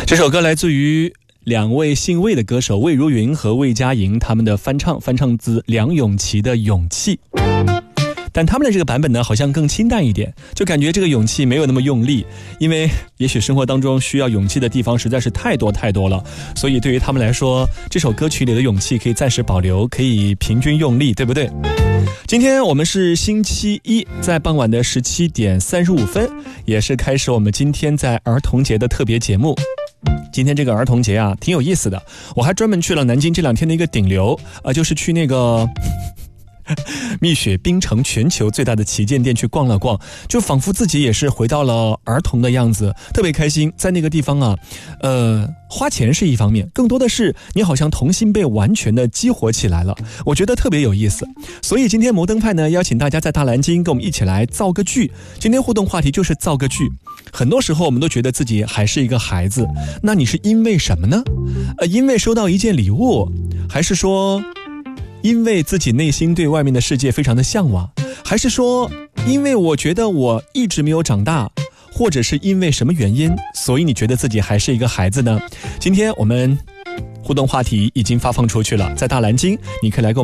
这首歌来自于两位姓魏的歌手魏如云和魏佳莹，他们的翻唱自梁咏琪的《勇气》。但他们的这个版本呢，好像更清淡一点，就感觉这个勇气没有那么用力，因为也许生活当中需要勇气的地方实在是太多了，所以对于他们来说，这首歌曲里的勇气可以暂时保留，可以平均用力，对不对？今天我们是星期一，在傍晚的17点35分，也是开始我们今天在儿童节的特别节目。今天这个儿童节啊，挺有意思的，我还专门去了南京这2天的一个顶流，就是去那个蜜雪冰城全球最大的旗舰店去逛了逛，就仿佛自己也是回到了儿童的样子，特别开心。在那个地方啊，花钱是一方面，更多的是你好像童心被完全的激活起来了，我觉得特别有意思。所以今天摩登派呢，邀请大家在大蓝鲸跟我们一起来造个句。今天互动话题就是造个句。很多时候我们都觉得自己还是一个孩子，那你是因为什么呢？因为收到一件礼物，还是说因为自己内心对外面的世界非常的向往，还是说因为我觉得我一直没有长大，或者是因为什么原因，所以你觉得自己还是一个孩子呢？今天我们互动话题已经发放出去了，在大蓝鲸你可以来跟我们